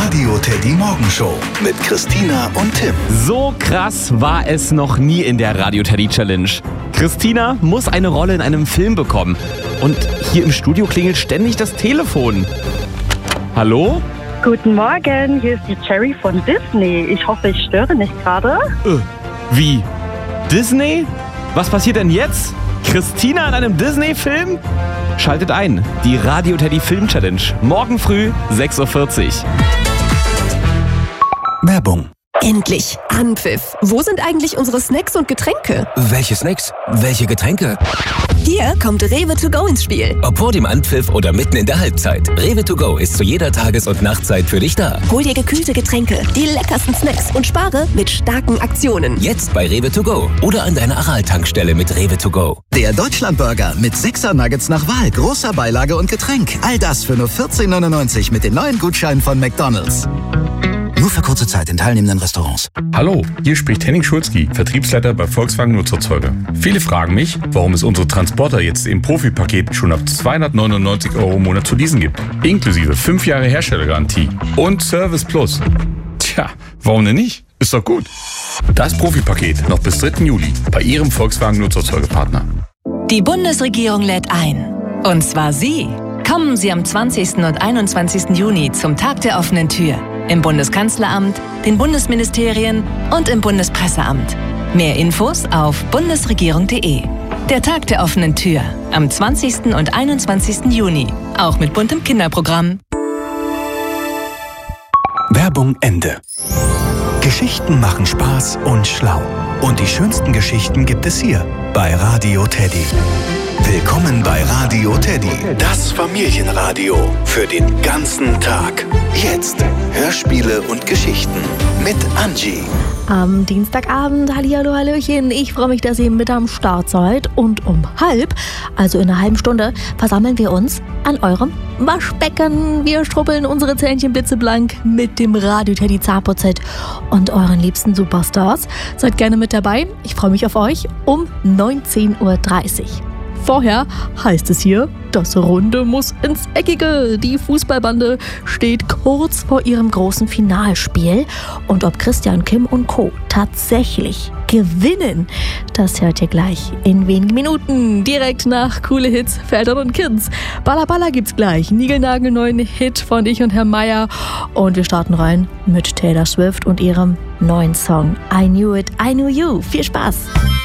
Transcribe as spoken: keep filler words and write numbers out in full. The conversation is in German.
Radio Teddy Morgenshow mit Christina und Tim. So krass war es noch nie in der Radio Teddy Challenge. Christina muss eine Rolle in einem Film bekommen. Und hier im Studio klingelt ständig das Telefon. Hallo? Guten Morgen, hier ist die Cherry von Disney. Ich hoffe, ich störe nicht gerade. Äh, wie? Disney? Was passiert denn jetzt? Christina in einem Disney-Film? Schaltet ein, die Radio Teddy Film Challenge. Morgen früh, sechs Uhr vierzig. Werbung. Endlich Anpfiff. Wo sind eigentlich unsere Snacks und Getränke? Welche Snacks? Welche Getränke? Hier kommt Rewe to go ins Spiel. Ob vor dem Anpfiff oder mitten in der Halbzeit. Rewe to go ist zu jeder Tages- und Nachtzeit für dich da. Hol dir gekühlte Getränke, die leckersten Snacks und spare mit starken Aktionen. Jetzt bei Rewe to go oder an deiner Aral-Tankstelle mit Rewe to go. Der Deutschlandburger mit sechser Nuggets nach Wahl, großer Beilage und Getränk. All das für nur vierzehn neunundneunzig mit den neuen Gutscheinen von McDonald's. Nur für kurze Zeit in teilnehmenden Restaurants. Hallo, hier spricht Henning Schulzki, Vertriebsleiter bei Volkswagen Nutzfahrzeuge. Viele fragen mich, warum es unsere Transporter jetzt im Profipaket schon ab zweihundertneunundneunzig Euro im Monat zu leasen gibt. Inklusive fünf Jahre Herstellergarantie und Service Plus. Tja, warum denn nicht? Ist doch gut. Das Profipaket noch bis dritten Juli bei Ihrem Volkswagen Nutzfahrzeugepartner. Die Bundesregierung lädt ein. Und zwar Sie. Kommen Sie am zwanzigsten und einundzwanzigsten Juni zum Tag der offenen Tür. Im Bundeskanzleramt, den Bundesministerien und im Bundespresseamt. Mehr Infos auf bundesregierung punkt de. Der Tag der offenen Tür am zwanzigsten und einundzwanzigsten Juni. Auch mit buntem Kinderprogramm. Werbung Ende. Geschichten machen Spaß und schlau. Und die schönsten Geschichten gibt es hier bei Radio Teddy. Willkommen bei Radio Teddy, das Familienradio für den ganzen Tag. Jetzt Hörspiele und Geschichten mit Angie. Am Dienstagabend, hallihallo, hallöchen, ich freue mich, dass ihr mit am Start seid. Und um halb, also in einer halben Stunde, versammeln wir uns an eurem Waschbecken. Wir strubbeln unsere Zähnchen blitzeblank mit dem Radio Teddy Zahnputzset und euren liebsten Superstars. Seid gerne mit dabei, ich freue mich auf euch um neunzehn Uhr dreißig. Vorher heißt es hier, das Runde muss ins Eckige. Die Fußballbande steht kurz vor ihrem großen Finalspiel. Und ob Christian, Kim und Co. tatsächlich gewinnen, das hört ihr gleich in wenigen Minuten. Direkt nach Coole Hits, Vätern und Kids. Balla Balla gibt's gleich. Niegelnagelneuen Hit von Ich und Herr Meier. Und wir starten rein mit Taylor Swift und ihrem neuen Song I Knew It, I Knew You. Viel Spaß!